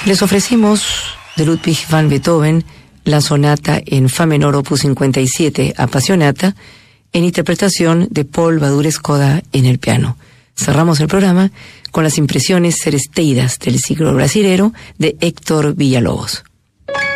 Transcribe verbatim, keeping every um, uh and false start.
Les ofrecimos de Ludwig van Beethoven la sonata en fa menor opus cincuenta y siete, Appassionata, en interpretación de Paul Badure-Skoda en el piano. Cerramos el programa con las impresiones seresteiras del siglo brasilero de Héctor Villalobos.